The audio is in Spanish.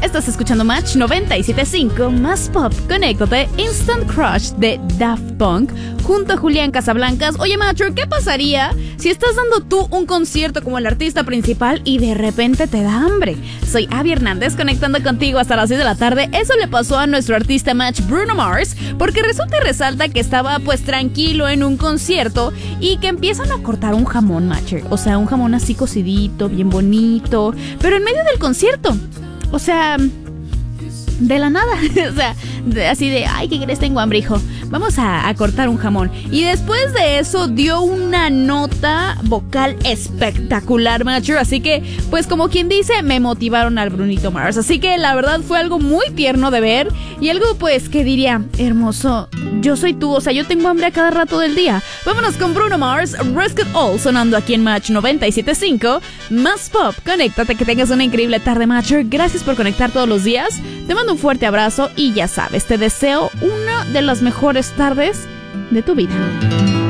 Estás escuchando Match 97.5, más pop, conéctate, Instant Crush de Daft Punk, junto a Julián Casablancas. Oye, Macho, ¿qué pasaría si estás dando tú un concierto como el artista principal y de repente te da hambre? Soy Abby Hernández, conectando contigo hasta las 6 de la tarde. Eso le pasó a nuestro artista Match, Bruno Mars, porque resulta y resalta que estaba pues tranquilo en un concierto y que empiezan a cortar un jamón, Macho. O sea, un jamón así cocidito, bien bonito, pero en medio del concierto. O sea, de la nada. O sea, así de, ay, ¿qué crees? Tengo hambre, hijo. Vamos a cortar un jamón. Y después de eso dio una nota vocal espectacular, Macho. Así que, pues como quien dice, me motivaron al Brunito Mars. Así que la verdad fue algo muy tierno de ver. Y algo pues que diría, hermoso, yo soy tú. O sea, yo tengo hambre a cada rato del día. Vámonos con Bruno Mars, Risk It All, sonando aquí en Match 97.5. Más pop, conéctate, que tengas una increíble tarde, Macho. Gracias por conectar todos los días. Te mando un fuerte abrazo y ya sabes, te deseo una de las mejores tardes de tu vida.